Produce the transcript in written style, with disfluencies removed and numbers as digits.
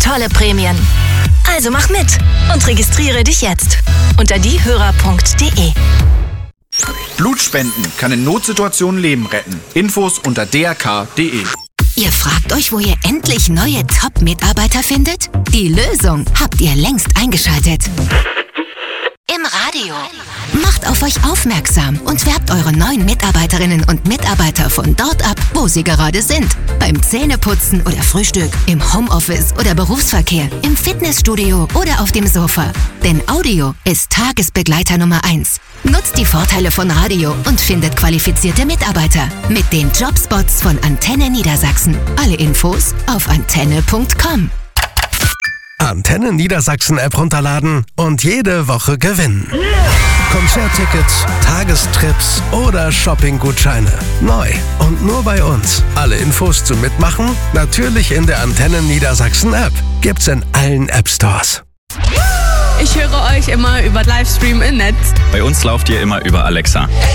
tolle Prämien. Also mach mit und registriere dich jetzt unter diehörer.de. Blutspenden kann in Notsituationen Leben retten. Infos unter drk.de. Ihr fragt euch, wo ihr endlich neue Top-Mitarbeiter findet? Die Lösung habt ihr längst eingeschaltet. Im Radio. Macht auf euch aufmerksam und werbt eure neuen Mitarbeiterinnen und Mitarbeiter von dort ab, wo sie gerade sind. Beim Zähneputzen oder Frühstück, im Homeoffice oder Berufsverkehr, im Fitnessstudio oder auf dem Sofa. Denn Audio ist Tagesbegleiter Nummer 1. Nutzt die Vorteile von Radio und findet qualifizierte Mitarbeiter mit den Jobspots von Antenne Niedersachsen. Alle Infos auf antenne.com. Antenne Niedersachsen App runterladen und jede Woche gewinnen. Konzerttickets, Tagestrips oder Shoppinggutscheine. Neu und nur bei uns. Alle Infos zum Mitmachen natürlich in der Antenne Niedersachsen App. Gibt's in allen App Stores. Ich höre euch immer über Livestream im Netz. Bei uns lauft ihr immer über Alexa.